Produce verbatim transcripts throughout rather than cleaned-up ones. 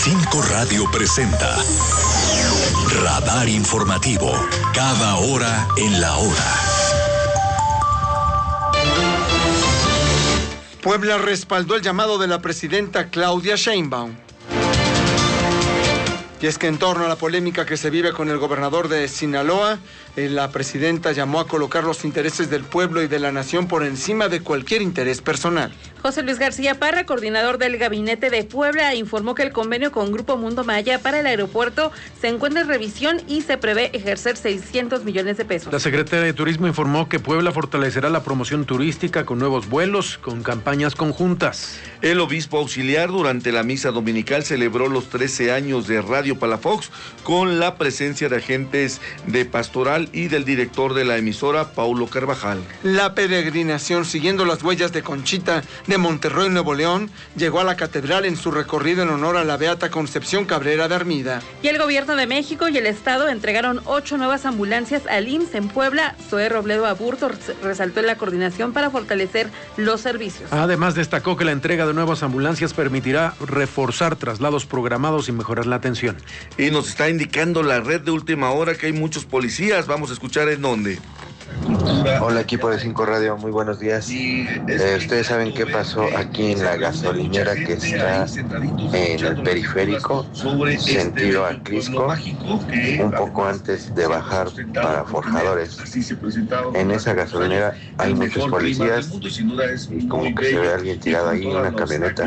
Cinco Radio presenta Radar Informativo, cada hora en la hora. Puebla respaldó el llamado de la presidenta Claudia Sheinbaum. Y es que en torno a la polémica que se vive con el gobernador de Sinaloa, la presidenta llamó a colocar los intereses del pueblo y de la nación por encima de cualquier interés personal. José Luis García Parra, coordinador del Gabinete de Puebla, informó que el convenio con Grupo Mundo Maya para el aeropuerto se encuentra en revisión y se prevé ejercer seiscientos millones de pesos. La secretaria de Turismo informó que Puebla fortalecerá la promoción turística con nuevos vuelos, con campañas conjuntas. El obispo auxiliar durante la misa dominical celebró los trece años de Radio Palafox con la presencia de agentes de Pastoral y del director de la emisora, Paulo Carvajal. La peregrinación siguiendo las huellas de Conchita de Monterrey, Nuevo León, llegó a la catedral en su recorrido en honor a la beata Concepción Cabrera de Armida. Y el gobierno de México y el Estado entregaron ocho nuevas ambulancias al I M S S en Puebla. Zoé Robledo Aburto resaltó en la coordinación para fortalecer los servicios. Además, destacó que la entrega de nuevas ambulancias permitirá reforzar traslados programados y mejorar la atención. Y nos está indicando la red de última hora que hay muchos policías. Vamos a escuchar en dónde. Hola, equipo de Cinco Radio, muy buenos días. Eh, Ustedes saben qué pasó aquí en la gasolinera que está en el periférico, sentido a Crisco, un poco antes de bajar para Forjadores. En esa gasolinera hay muchos policías y como que se ve a alguien tirado ahí en una camioneta.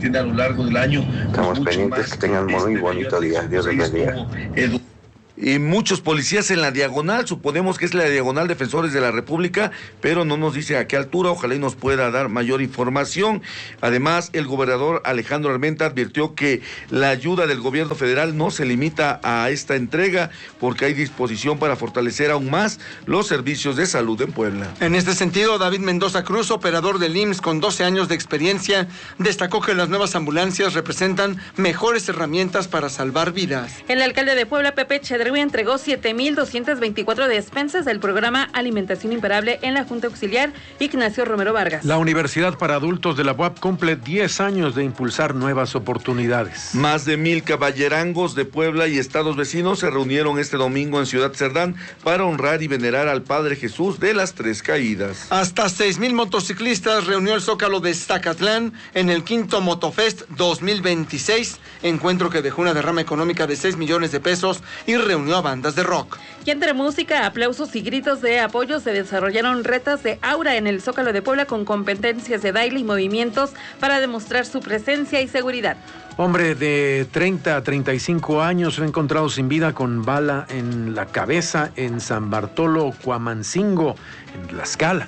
Estamos pendientes, que tengan muy bonito día. Dios les bendiga. Y muchos policías en la diagonal, suponemos que es la diagonal Defensores de la República, pero no nos dice a qué altura, ojalá y nos pueda dar mayor información. Además, el gobernador Alejandro Armenta advirtió que la ayuda del gobierno federal no se limita a esta entrega, porque hay disposición para fortalecer aún más los servicios de salud en Puebla. En este sentido, David Mendoza Cruz, operador del I M S S con doce años de experiencia, destacó que las nuevas ambulancias representan mejores herramientas para salvar vidas. El alcalde de Puebla, Pepe Chedrui, entregó siete mil doscientas veinticuatro despensas del programa Alimentación Imparable en la Junta Auxiliar Ignacio Romero Vargas. La Universidad para Adultos de la U A P cumple diez años de impulsar nuevas oportunidades. Más de mil caballerangos de Puebla y estados vecinos se reunieron este domingo en Ciudad Cerdán para honrar y venerar al Padre Jesús de las Tres Caídas. Hasta seis mil motociclistas reunió el Zócalo de Zacatlán en el quinto Motofest dos mil veintiséis, encuentro que dejó una derrama económica de seis millones de pesos y reunió a bandas de rock. Y entre música, aplausos y gritos de apoyo se desarrollaron retas de aura en el Zócalo de Puebla con competencias de baile y movimientos para demostrar su presencia y seguridad. Hombre de treinta a treinta y cinco años fue encontrado sin vida con bala en la cabeza en San Bartolo, Cuamancingo, en Tlaxcala.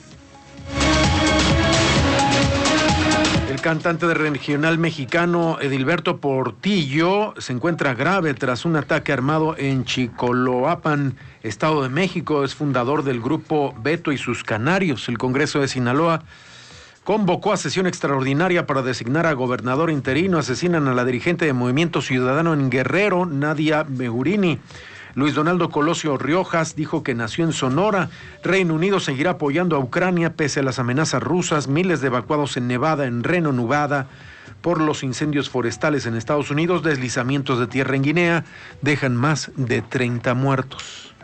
El cantante de regional mexicano Edilberto Portillo se encuentra grave tras un ataque armado en Chicoloapan, Estado de México. Es fundador del grupo Beto y sus Canarios. El Congreso de Sinaloa convocó a sesión extraordinaria para designar a gobernador interino. Asesinan a la dirigente de Movimiento Ciudadano en Guerrero, Nadia Megurini. Luis Donaldo Colosio Riojas dijo que nació en Sonora. Reino Unido seguirá apoyando a Ucrania pese a las amenazas rusas. Miles de evacuados en Nevada, en Reno, Nevada, por los incendios forestales en Estados Unidos. Deslizamientos de tierra en Guinea dejan más de treinta muertos.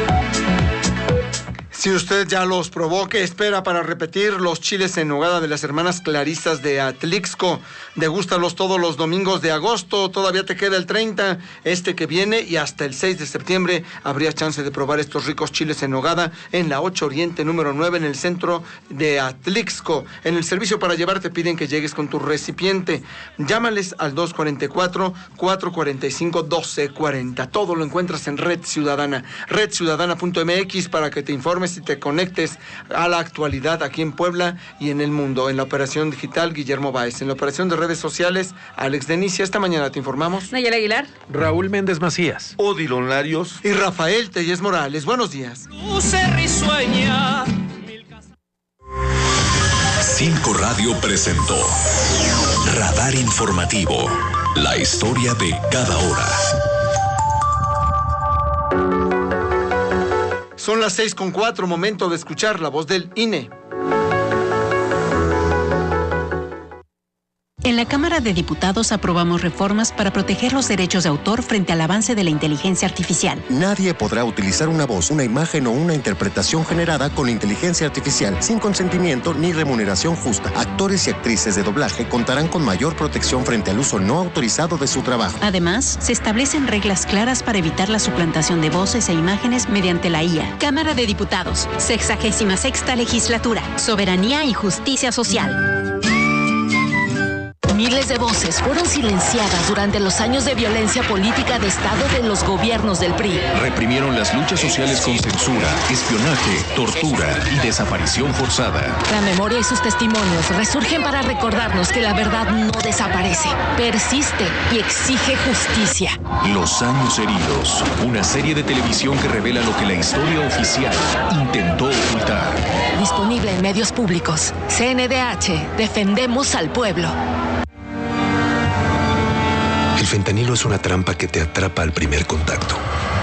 Si usted ya los probó, ¿qué espera para repetir los chiles en nogada de las hermanas Clarisas de Atlixco? Degústalos todos los domingos de agosto, todavía te queda el treinta, este que viene, y hasta el seis de septiembre habría chance de probar estos ricos chiles en nogada en la ocho Oriente número nueve en el centro de Atlixco. En el servicio para llevar te piden que llegues con tu recipiente. Llámales al dos cuatro cuatro, cuatro cuatro cinco, uno dos cuatro cero. Todo lo encuentras en Red Ciudadana, red ciudadana punto m x, para que te informes y te conectes a la actualidad aquí en Puebla y en el mundo. En la operación digital, Guillermo Báez. En la operación de redes sociales, Alex Denicia. Esta mañana te informamos Nayel Aguilar, Raúl Méndez Macías, Odilon Larios y Rafael Telles Morales. Buenos días. Cinco Radio presentó Radar Informativo, la historia de cada hora. Son las seis con cuatro, momento de escuchar la voz del I N E. En la Cámara Cámara de Diputados aprobamos reformas para proteger los derechos de autor frente al avance de la inteligencia artificial. Nadie podrá utilizar una voz, una imagen o una interpretación generada con inteligencia artificial sin consentimiento ni remuneración justa. Actores y actrices de doblaje contarán con mayor protección frente al uso no autorizado de su trabajo. Además, se establecen reglas claras para evitar la suplantación de voces e imágenes mediante la I A. Cámara de Diputados, sexagésima sexta legislatura, soberanía y justicia social. Miles de voces fueron silenciadas durante los años de violencia política de Estado de los gobiernos del P R I. Reprimieron las luchas sociales con censura, espionaje, tortura y desaparición forzada. La memoria y sus testimonios resurgen para recordarnos que la verdad no desaparece, persiste y exige justicia. Los años heridos, una serie de televisión que revela lo que la historia oficial intentó ocultar. Disponible en medios públicos. C N D H, defendemos al pueblo. El fentanilo es una trampa que te atrapa al primer contacto.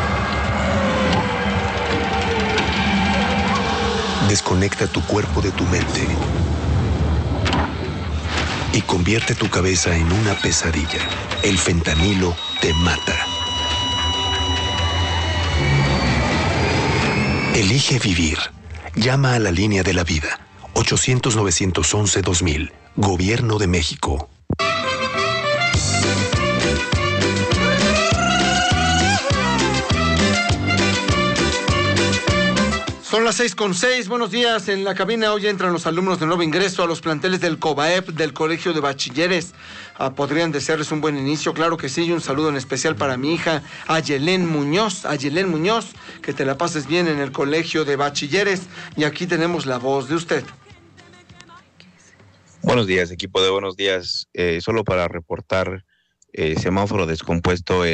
Desconecta tu cuerpo de tu mente y convierte tu cabeza en una pesadilla. El fentanilo te mata. Elige vivir. Llama a la línea de la vida. ochocientos, novecientos once, dos mil. Gobierno de México. Son las seis con seis, buenos días. En la cabina hoy entran los alumnos de nuevo ingreso a los planteles del COBAEP del Colegio de Bachilleres. Ah, podrían desearles un buen inicio, claro que sí, y un saludo en especial para mi hija Ayelén Muñoz, Ayelén Muñoz, que te la pases bien en el Colegio de Bachilleres. Y aquí tenemos la voz de usted. Buenos días, equipo de Buenos Días. Eh, solo para reportar eh, semáforo descompuesto. Eh,